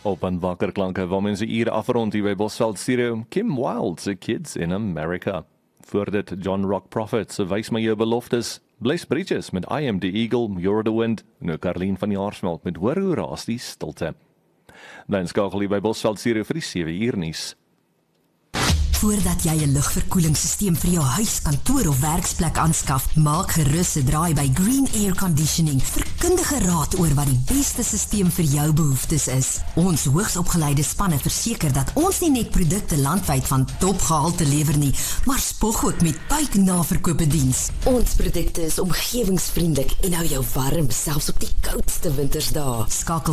Op aan wakker klanke waar mense ure afrond hier by Bosveld Studio, Kim Wilde se Kids in America. Voor dit John Rock Prophet se Wys my jou beloftes, Bless Bridges met I Am the Eagle, You're the Wind, nou Karleen van die Haarsmelt met Hoor hoe raas die stilte. Dan skakel hier by Bosveld Studio vir die 7 uur nuus. Voordat jy 'n lugverkoelingssysteem vir jou huis, kantoor of werksplek aanskaf, maak gerus 'n draai by Green Air Conditioning vir kundige raad oor wat die beste systeem vir jou behoeftes is. Ons hoogsopgeleide spanne verseker dat ons nie net produkte landwyd van topgehalte lewer nie, maar spog ook met buiknaverkope diens. Ons produkte is omgewingsvriendelik en hou jou warm selfs op die koudste wintersdae. Skakel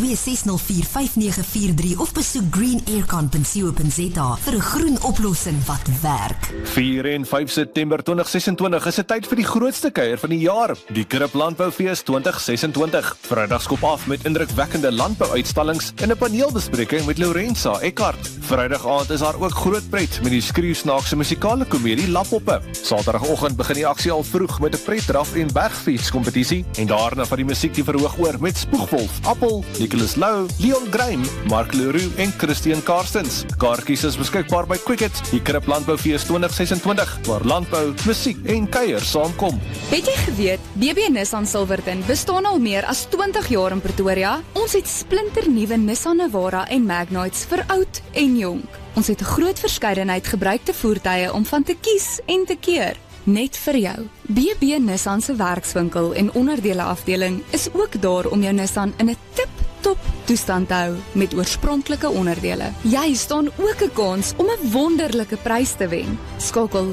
082 604 5943 of besoek greenaircon.co.za vir 'n groen oplossing wat werk. 4 en 5 September 2026 is 'n tyd vir die grootste kuier van die jaar, die Krip Landboufees 2026. Vrydag skop af met indrukwekkende landbouuitstallings en 'n paneelbespreking met Lorenza Eckart. Vrydag aand is daar ook groot pret met die skreeusnaakse musikale komedie Lappoppe. Saterdagoggend begin die aksie al vroeg met 'n pretdraf en bergfietskompetisie en daarna van die musiek die verhoog oor met Spoegwolf, Appel, Nicholas Lou, Leon Grime, Mark Leroux en Christian Karstens. Kaartjies is beskikbaar by Quicket, die Krip Landboufees 2026, waar landbou, musiek en kuier saamkom. Het jy geweet, BB Nissan Silverton bestaan al meer as 20 jaar in Pretoria? Ons het splinternuwe Nissan Navara en Magnites vir oud en jonk. Ons het 'n groot verskeidenheid gebruikte voertuie om van te kies en te keer. Net vir jou. BB Nissan se werkswinkel en onderdele afdeling is ook daar om jou Nissan in 'n tip-top toestand te hou met oorspronklike onderdele. Jy staan ook 'n kans om 'n wonderlike prys te wen. Skakel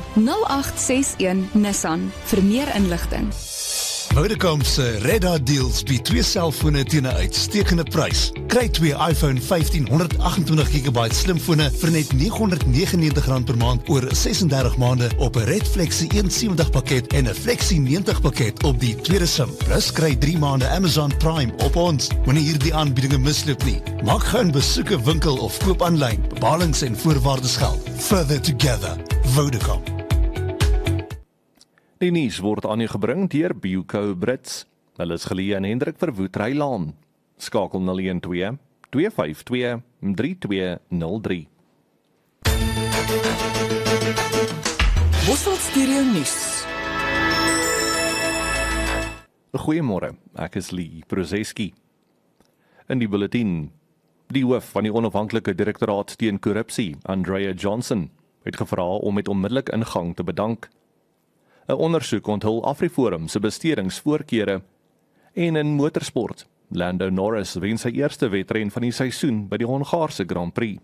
0861 Nissan vir meer inligting. Vodacom se Red Deals bied 2 selfone teen 'n uitstekende prys. Kry 2 iPhone 15 128GB slimfone vir net R999 per maand oor 36 maande op 'n Red Flexi 170 pakket en 'n Flexi 90 pakket op die tweede sim. Plus kry 3 maande Amazon Prime op ons. Moenie hierdie aanbiedinge misloop nie. Maak gou 'n besoek 'n winkel of koop aanlyn. Bepalings en voorwaardes geld. Further together. Vodacom. Die nuus word aan u gebring deur Bioco Brits. Hulle is geleë in Hendrik Verwoerd Laan. Skakel 012 252 3203. Bosveld Studio nuus. Goeiemôre, ek is Lee Prozeski. In die bulletin, die hoof van die onafhanklike direktoraat teen korrupsie, Andrea Johnson, het gevra om met onmiddellik ingang te bedank. 'n Ondersoek onthul Afriforum se bestedingsvoorkeure en in motorsport. Lando Norris wen sy eerste wedren van die seisoen by die Hongaarse Grand Prix.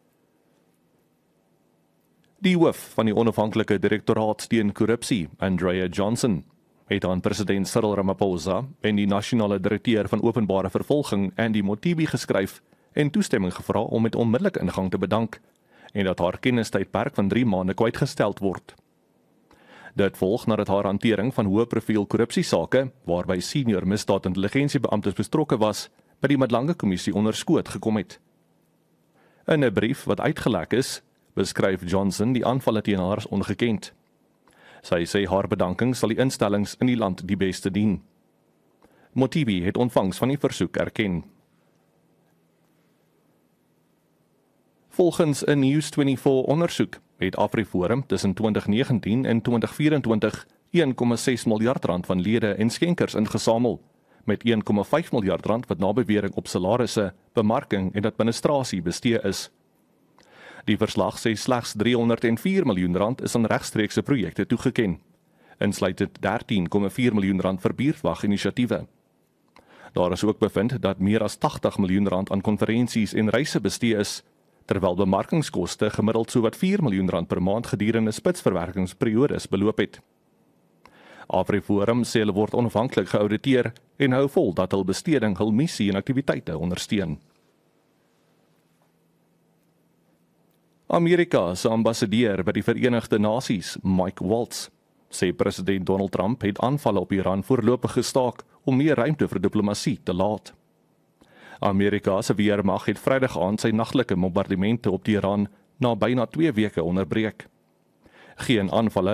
Die hoof van die onafhanklike direktoraat teen korrupsie, Andrea Johnson, het aan president Cyril Ramaphosa en die nasionale direkteur van openbare vervolging, Andy Mothibi, geskryf en toestemming gevra om met onmiddellik ingang te bedank en dat haar kennistydperk van 3 maande kwytgestel word. Dit volg nadat haar hantering van hoë profiel korrupsiesake, waarby senior misdaadintelligensiebeamptes betrokke was, by die Madlange Kommissie onder skoot gekom het. In 'n brief wat uitgelek is, beskryf Johnson die aanvalle teen haar as ongekend. Sy sê haar bedanking sal die instellings in die land die beste dien. Mothibi het ontvangs van die versoek erken. Volgens 'n News24 ondersoek het Afriforum tussen 2019 en 2024 R1,6 miljard van lede en skenkers ingesamel, met R1,5 miljard wat na bewering op salarisse, bemarking en administrasie bestee is. Die verslag sê slegs R304 miljoen is aan regstreekse projekte toegeken, insluitend R13,4 miljoen vir buurtwaginisiatiewe. Daar is ook bevind dat meer as R80 miljoen aan konferensies en reise bestee is, terwyl bemarkingskoste gemiddeld sowat R4 miljoen per maand gedurende spitsverwerkingsperiodes beloop het. Afriforum sê hulle word onafhanklik geauditeer en hou vol dat hul besteding hul missie en aktiwiteite ondersteun. Amerika se ambassadeur by die Verenigde Nasies, Mike Waltz, sê president Donald Trump het aanvalle op Iran voorlopig gestaak om meer ruimte vir diplomatie te laat. Amerika se weermag het Vrydag aand sy nagtelike bombardemente op Iran na byna 2 weke onderbreek. Geen aanvalle